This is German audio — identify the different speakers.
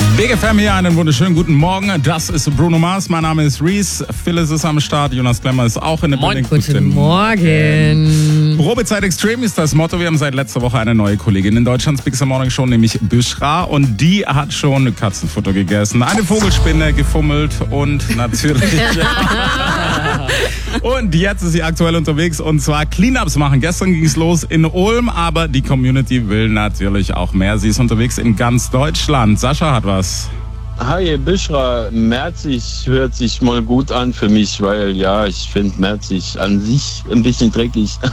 Speaker 1: Big FM hier, einen wunderschönen guten Morgen. Das ist Bruno Mars, mein Name ist Reese. Phyllis ist am Start, Jonas Klemmer ist auch in der Building.
Speaker 2: Guten Morgen.
Speaker 1: Probezeit Extreme ist das Motto. Wir haben seit letzter Woche eine neue Kollegin in Deutschlands Big Morning Show, nämlich Büschra. Und die hat schon Katzenfutter gegessen, eine Vogelspinne gefummelt und natürlich... Und jetzt ist sie aktuell unterwegs und zwar Cleanups machen. Gestern ging es los in Ulm, aber die Community will natürlich auch mehr. Sie ist unterwegs in ganz Deutschland. Sascha hat was.
Speaker 3: Hi, Büschra. Merzig hört sich mal gut an für mich, weil ja, ich finde Merzig an sich ein bisschen dreckig.